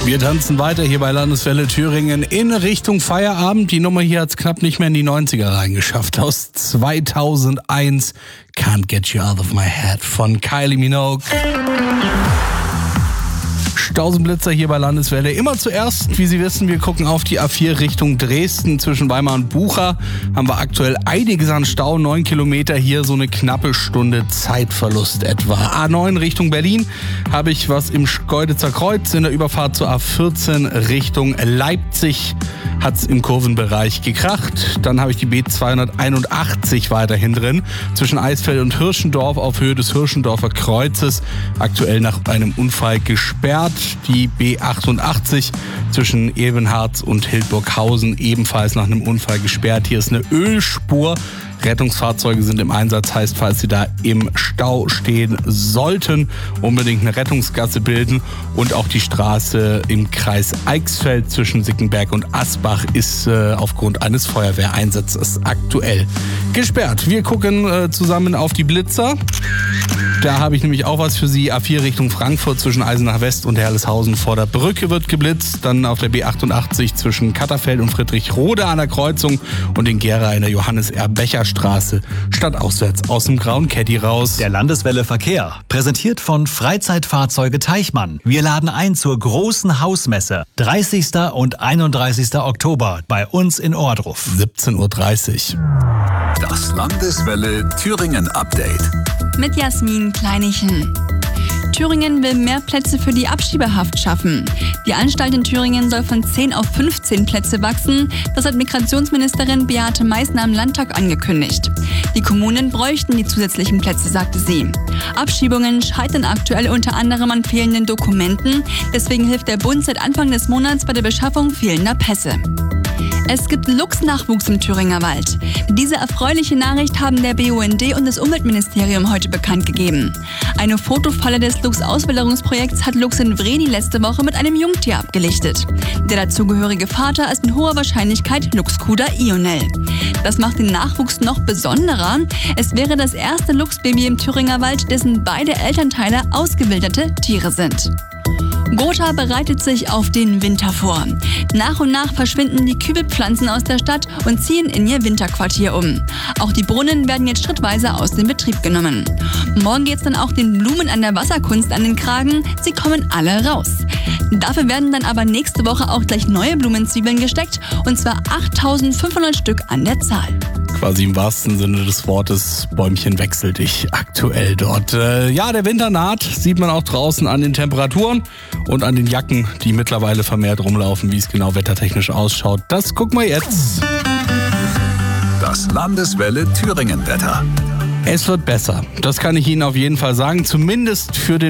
Wir tanzen weiter hier bei Landeswelle Thüringen in Richtung Feierabend. Die Nummer hier hat es knapp nicht mehr in die 90er reingeschafft. Aus 2001, Can't Get You Out of My Head von Kylie Minogue. Stausenblitzer hier bei Landeswelle. Immer zuerst, wie Sie wissen, wir gucken auf die A4 Richtung Dresden. Zwischen Weimar und Bucha haben wir aktuell einiges an Stau. 9 Kilometer hier, so eine knappe Stunde Zeitverlust etwa. A9 Richtung Berlin habe ich was im Schkeuditzer Kreuz. In der Überfahrt zur A14 Richtung Leipzig hat es im Kurvenbereich gekracht. Dann habe ich die B281 weiterhin drin. Zwischen Eisfeld und Hirschendorf auf Höhe des Hirschendorfer Kreuzes. Aktuell nach einem Unfall gesperrt. Die B88 zwischen Ebenharz und Hildburghausen ebenfalls nach einem Unfall gesperrt. Hier ist eine Ölspur. Rettungsfahrzeuge sind im Einsatz, heißt, falls Sie da im Stau stehen sollten, unbedingt eine Rettungsgasse bilden. Und auch die Straße im Kreis Eichsfeld zwischen Sickenberg und Asbach ist aufgrund eines Feuerwehreinsatzes aktuell gesperrt. Wir gucken zusammen auf die Blitzer. Da habe ich nämlich auch was für Sie. A4 Richtung Frankfurt zwischen Eisenach West und Herleshausen vor der Brücke wird geblitzt. Dann auf der B88 zwischen Katterfeld und Friedrichroda an der Kreuzung und in Gera in der Johannes-R-Becher-Straße stadtauswärts aus dem grauen Caddy raus. Der Landeswelle Verkehr, präsentiert von Freizeitfahrzeuge Teichmann. Wir laden ein zur großen Hausmesse. 30. und 31. Oktober bei uns in Ohrdruf. 17:30 Uhr. Das Landeswelle Thüringen Update. Mit Jasmin Kleinichen. Thüringen will mehr Plätze für die Abschiebehaft schaffen. Die Anstalt in Thüringen soll von 10 auf 15 Plätze wachsen. Das hat Migrationsministerin Beate Meißner im Landtag angekündigt. Die Kommunen bräuchten die zusätzlichen Plätze, sagte sie. Abschiebungen scheitern aktuell unter anderem an fehlenden Dokumenten. Deswegen hilft der Bund seit Anfang des Monats bei der Beschaffung fehlender Pässe. Es gibt Luchsnachwuchs im Thüringer Wald. Diese erfreuliche Nachricht haben der BUND und das Umweltministerium heute bekannt gegeben. Eine Fotofalle des Luchsauswilderungsprojekts hat Luchs in Vreni letzte Woche mit einem Jungtier abgelichtet. Der dazugehörige Vater ist in hoher Wahrscheinlichkeit Luchskuder Ionel. Das macht den Nachwuchs noch besonderer. Es wäre das erste Luchsbaby im Thüringer Wald, dessen beide Elternteile ausgewilderte Tiere sind. Gotha bereitet sich auf den Winter vor. Nach und nach verschwinden die Kübelpflanzen aus der Stadt und ziehen in ihr Winterquartier um. Auch die Brunnen werden jetzt schrittweise aus dem Betrieb genommen. Morgen geht's dann auch den Blumen an der Wasserkunst an den Kragen. Sie kommen alle raus. Dafür werden dann aber nächste Woche auch gleich neue Blumenzwiebeln gesteckt, und zwar 8.500 Stück an der Zahl. Quasi im wahrsten Sinne des Wortes, Bäumchen wechselt dich aktuell dort. Ja, der Winter naht, sieht man auch draußen an den Temperaturen und an den Jacken, die mittlerweile vermehrt rumlaufen, wie es genau wettertechnisch ausschaut. Das gucken wir jetzt. Das Landeswelle Thüringen Wetter. Es wird besser, das kann ich Ihnen auf jeden Fall sagen, zumindest für den